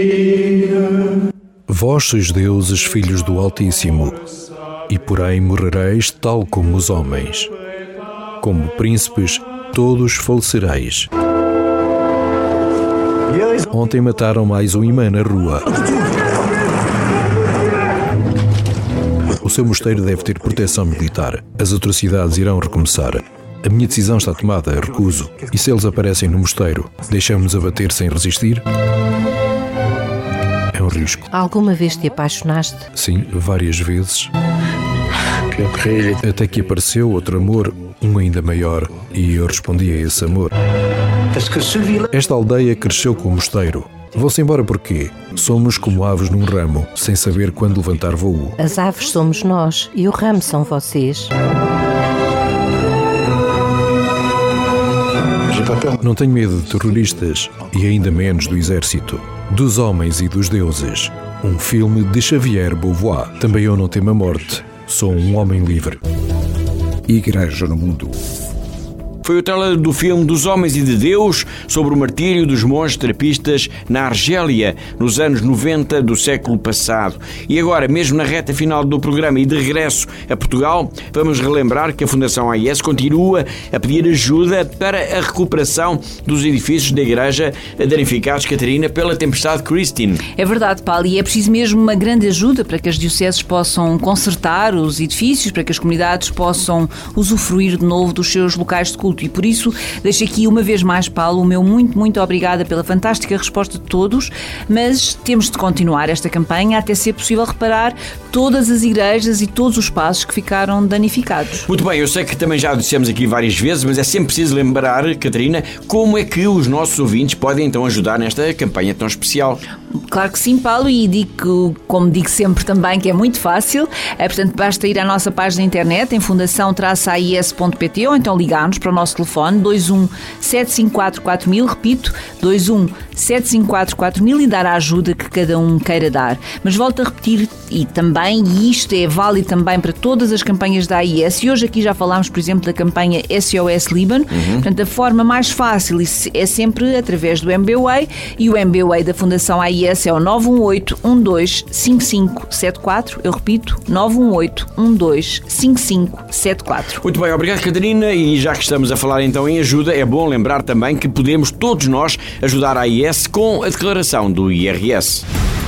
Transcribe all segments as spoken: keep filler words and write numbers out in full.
Vós sois deuses, filhos do Altíssimo, e porém morrereis tal como os homens. Como príncipes, todos falecereis. Ontem mataram mais um imã na rua. O seu mosteiro deve ter proteção militar. As atrocidades irão recomeçar. A minha decisão está tomada, recuso. E se eles aparecem no mosteiro, deixamos-nos abater sem resistir? É um risco. Alguma vez te apaixonaste? Sim, várias vezes. Até que apareceu outro amor, um ainda maior, e eu respondi a esse amor. Esta aldeia cresceu com o mosteiro. Vão-se embora porquê? Somos como aves num ramo, sem saber quando levantar voo. As aves somos nós e o ramo são vocês. Não tenho medo de terroristas e ainda menos do exército. Dos homens e dos deuses. Um filme de Xavier Beauvoir. Também eu não temo a morte. Sou um homem livre. Igreja no mundo. Foi o trailer do filme Dos Homens e de Deus sobre o martírio dos monges terapistas na Argélia, nos anos noventa do século passado. E agora, mesmo na reta final do programa e de regresso a Portugal, vamos relembrar que a Fundação A I S continua a pedir ajuda para a recuperação dos edifícios da igreja danificados, Catarina, pela tempestade Christine. É verdade, Paulo, e é preciso mesmo uma grande ajuda para que as dioceses possam consertar os edifícios, para que as comunidades possam usufruir de novo dos seus locais de culto. E por isso, deixo aqui uma vez mais, Paulo, o meu muito, muito obrigada pela fantástica resposta de todos, mas temos de continuar esta campanha até ser possível reparar todas as igrejas e todos os espaços que ficaram danificados. Muito bem, eu sei que também já dissemos aqui várias vezes, mas é sempre preciso lembrar, Catarina, como é que os nossos ouvintes podem então ajudar nesta campanha tão especial. Claro que sim, Paulo, e digo, como digo sempre também, que é muito fácil. É, portanto, basta ir à nossa página na internet, em fundação traço a i s ponto p t, ou então ligar-nos para o nosso telefone dois um sete cinco quatro quatro mil, repito, dois um sete cinco quatro quatro mil, e dar a ajuda que cada um queira dar. Mas volto a repetir, e também, e isto é válido também para todas as campanhas da A I S, e hoje aqui já falámos, por exemplo, da campanha S O S Líbano. Uhum. Portanto, a forma mais fácil é sempre através do M B W A I, e o M B W A I da Fundação A I S é o nove um oito um dois cinco cinco sete quatro. Eu repito, nove um oito um dois cinco cinco sete quatro. Muito bem, obrigado, Catarina, e já que estamos a falar então em ajuda, é bom lembrar também que podemos todos nós ajudar a A I S com a declaração do I R S.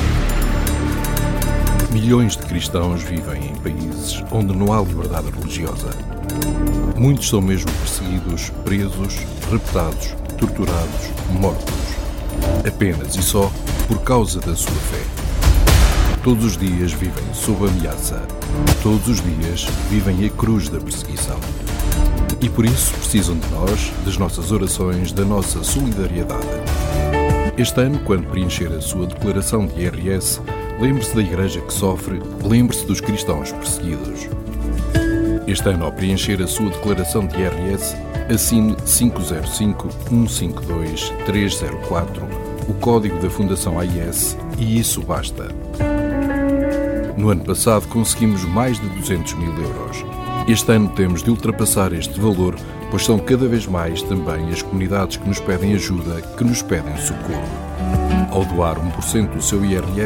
Milhões de cristãos vivem em países onde não há liberdade religiosa. Muitos são mesmo perseguidos, presos, raptados, torturados, mortos. Apenas e só por causa da sua fé. Todos os dias vivem sob ameaça. Todos os dias vivem a cruz da perseguição. E por isso precisam de nós, das nossas orações, da nossa solidariedade. Este ano, quando preencher a sua declaração de I R S, lembre-se da igreja que sofre, lembre-se dos cristãos perseguidos. Este ano, ao preencher a sua declaração de I R S, assine cinco zero cinco um cinco dois três zero quatro, o código da Fundação A I S, e isso basta. No ano passado conseguimos mais de duzentos mil euros. Este ano temos de ultrapassar este valor, pois são cada vez mais também as comunidades que nos pedem ajuda, que nos pedem socorro. Ao doar um por cento do seu I R S,